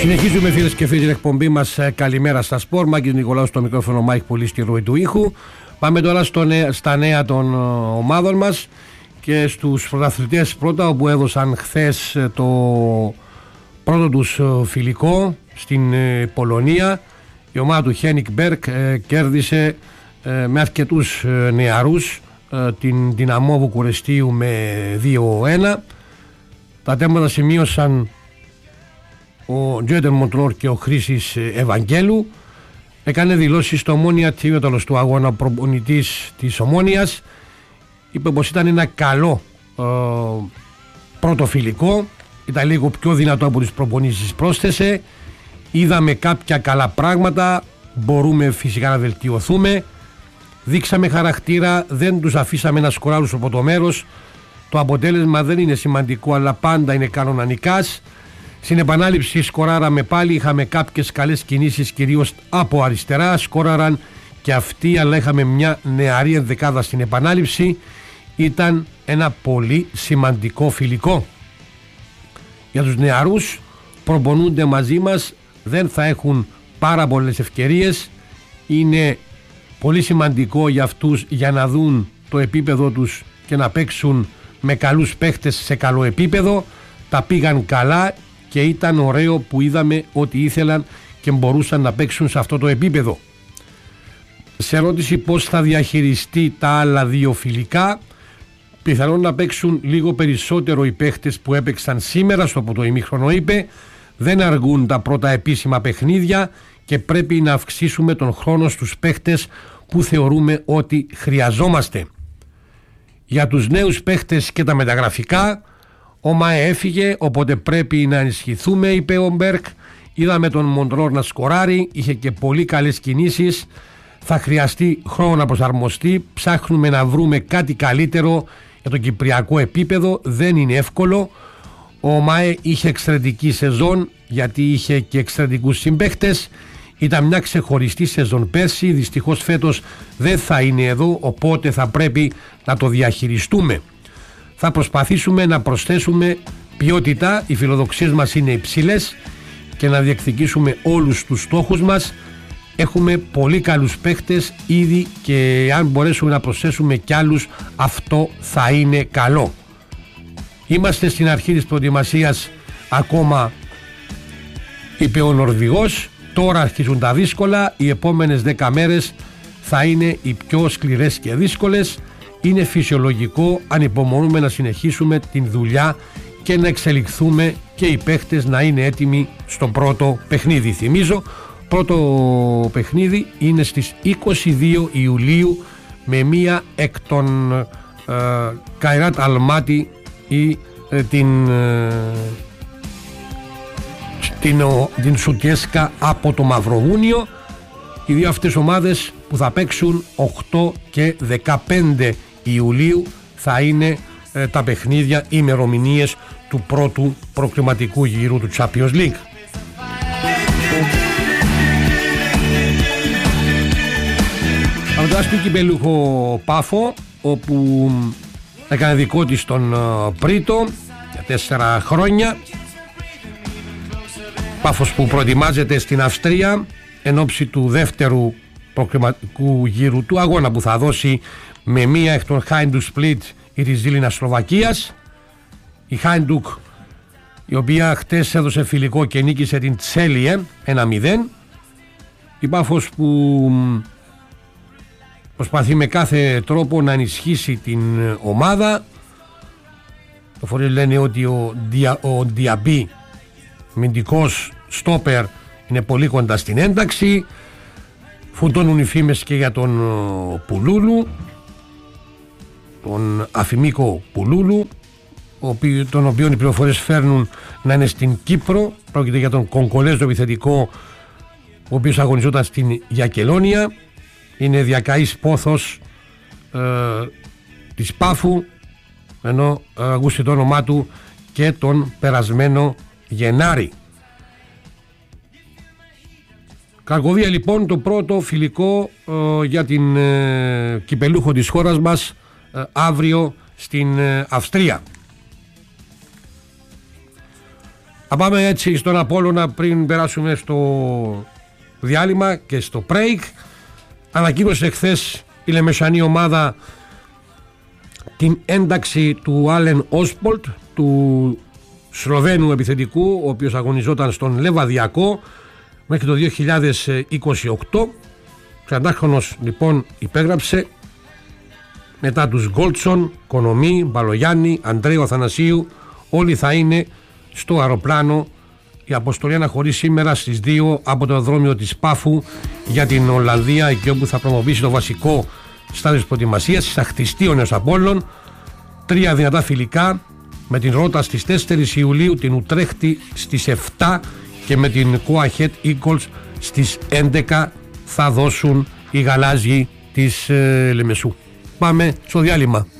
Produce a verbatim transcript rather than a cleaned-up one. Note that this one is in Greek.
Συνεχίζουμε, φίλες και φίλοι, την εκπομπή μας. Καλημέρα στα σπορ. Μάκης Νικολάου στο μικρόφωνο, Μάικ πολύ στη ροή του ήχου. Πάμε τώρα στο νέα, στα νέα των ομάδων μας και στους πρωταθλητές πρώτα, όπου έδωσαν χθες το πρώτο τους φιλικό στην Πολωνία. Η ομάδα του Χένικ Μπέρκ ε, κέρδισε ε, με αρκετούς ε, νεαρούς ε, την Δυναμό Βουκουρεστίου με δύο ένα. Τα τέματα σημείωσαν ο Τζέτερ Μοντρόρ και ο Χρήσης Ευαγγέλου. Έκανε δηλώσεις στο Ομόνια τι βι τέλος του αγώνα. Ο προπονητής της Ομόνιας είπε πως ήταν ένα καλό ε, πρώτο φιλικό. Ήταν λίγο πιο δυνατό από τις προπονήσεις, πρόσθεσε. Είδαμε κάποια καλά πράγματα, μπορούμε φυσικά να βελτιωθούμε. Δείξαμε χαρακτήρα, δεν τους αφήσαμε να σκοράρουν από το μέρος. Το αποτέλεσμα δεν είναι σημαντικό, αλλά πάντα είναι κανονικάς. Στην επανάληψη σκοράραμε πάλι, είχαμε κάποιες καλές κινήσεις, κυρίως από αριστερά. Σκόραραν και αυτοί, αλλά είχαμε μια νεαρή ενδεκάδα στην επανάληψη. Ήταν ένα πολύ σημαντικό φιλικό. Για τους νεαρούς, προπονούνται μαζί μας, δεν θα έχουν πάρα πολλές ευκαιρίες. Είναι πολύ σημαντικό για αυτούς, για να δουν το επίπεδο τους και να παίξουν με καλούς παίχτες σε καλό επίπεδο. Τα πήγαν καλά και ήταν ωραίο που είδαμε ότι ήθελαν και μπορούσαν να παίξουν σε αυτό το επίπεδο. Σε ερώτηση πώς θα διαχειριστεί τα άλλα δύο φιλικά, πιθανόν να παίξουν λίγο περισσότερο οι παίχτες που έπαιξαν σήμερα στο πρώτο ημίχρονο, είπε. Δεν αργούν τα πρώτα επίσημα παιχνίδια και πρέπει να αυξήσουμε τον χρόνο στους παίχτες που θεωρούμε ότι χρειαζόμαστε. Για τους νέους παίχτες και τα μεταγραφικά, ο ΜΑΕ έφυγε, οπότε πρέπει να ενισχυθούμε, είπε ο Μπέρκ. Είδαμε τον Μοντρόρ να σκοράρει, είχε και πολύ καλές κινήσεις. Θα χρειαστεί χρόνο να προσαρμοστεί. Ψάχνουμε να βρούμε κάτι καλύτερο για το κυπριακό επίπεδο. Δεν είναι εύκολο. Ο ΜΑΕ είχε εξαιρετική σεζόν, γιατί είχε και εξαιρετικούς συμπαίχτες. Ήταν μια ξεχωριστή σεζόν πέρσι. Δυστυχώς φέτος δεν θα είναι εδώ, οπότε θα πρέπει να το διαχειριστούμε. Θα προσπαθήσουμε να προσθέσουμε ποιότητα. Οι φιλοδοξίες μας είναι υψηλές και να διεκδικήσουμε όλους τους στόχους μας. Έχουμε πολύ καλούς παίχτες ήδη και αν μπορέσουμε να προσθέσουμε κι άλλους, αυτό θα είναι καλό. Είμαστε στην αρχή της προετοιμασίας ακόμα, είπε ο Νορβηγός. Τώρα αρχίζουν τα δύσκολα. Οι επόμενες δέκα μέρες θα είναι οι πιο σκληρές και δύσκολες. Είναι φυσιολογικό, ανυπομονούμε να συνεχίσουμε την δουλειά και να εξελιχθούμε και οι παίχτες να είναι έτοιμοι στο πρώτο παιχνίδι. Θυμίζω, πρώτο παιχνίδι είναι στις είκοσι δύο Ιουλίου με μία εκ των ε, Καϊράτ Αλμάτι ή ε, την, ε, την, ο, την Σουτιέσκα από το Μαυροβούνιο. Οι δύο αυτές ομάδες που θα παίξουν οκτώ και δεκαπέντε Ιουλίου θα είναι ε, τα παιχνίδια, ημερομηνίες του πρώτου προκριματικού γύρου του Champions League. Από το άσπρη κυπελούχο Πάφο, όπου έκανε δικό της τον uh, Πρίτο για τέσσερα χρόνια. Πάφος που προετοιμάζεται στην Αυστρία εν ώψη του δεύτερου προκριματικού γύρου του αγώνα που θα δώσει με μία εκ των Χάιντουκ Σπλίτ η Ριζίλινα Σλοβακίας. Η Χάιντουκ, η οποία χτες έδωσε φιλικό και νίκησε την Τσέλιε ένα μηδέν. Η Πάφος που προσπαθεί με κάθε τρόπο να ενισχύσει την ομάδα. Το φορείς λένε ότι ο, Δια, ο Διαμπή, μυντικός στόπερ, είναι πολύ κοντά στην ένταξη. Φουντώνουν οι φήμες και για τον Πουλούλου, τον Αφημίκο Πουλούλου, τον οποίο οι πληροφορίες φέρνουν να είναι στην Κύπρο. Πρόκειται για τον Κογκολέζο επιθετικό, ο οποίος αγωνιζόταν στην Γιακελόνια. Είναι διακαής πόθος ε, της Πάφου, ενώ ε, ακούστε το όνομά του και τον περασμένο Γενάρη. Κρακοβία λοιπόν, το πρώτο φιλικό ε, για την ε, κυπελούχο της χώρας μας ε, αύριο στην ε, Αυστρία. Θα πάμε έτσι στον Απόλλωνα πριν περάσουμε στο διάλειμμα και στο break. Ανακοίνωσε χθες η λεμεσανή ομάδα την ένταξη του Άλεν Όσπολτ, του Σλοβαίνου επιθετικού, ο οποίος αγωνιζόταν στον Λεβαδιακό μέχρι το δύο χιλιάδες είκοσι οκτώ. τριαντάχρονος λοιπόν υπέγραψε, μετά τους Γκόλτσον, Κονομή, Μπαλογιάννη, Αντρέου Αθανασίου, όλοι θα είναι στο αεροπλάνο. Η αποστολή αναχωρεί σήμερα στις δύο από το αεροδρόμιο της Πάφου για την Ολλανδία, εκεί όπου θα προμοβήσει το βασικό στάδιο της προετοιμασίας. Θα χτιστεί ο Νέος Απόλλων. Τρία δυνατά φιλικά, με την Ρότα στις τέσσερις Ιουλίου, την Ουτρέχτη στις επτά και με την Coahead Eagles στις έντεκα θα δώσουν οι γαλάζιοι της ε, Λεμεσού. Πάμε στο διάλειμμα.